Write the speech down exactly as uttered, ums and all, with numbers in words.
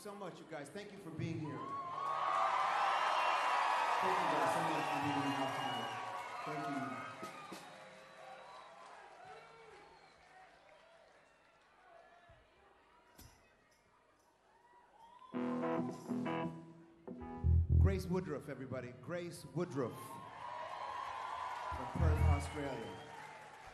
so much, you guys. Thank you for being here. Thank you guys so much for being here tonight. Thank you. Grace Woodruff, everybody. Grace Woodruff from Perth, Australia.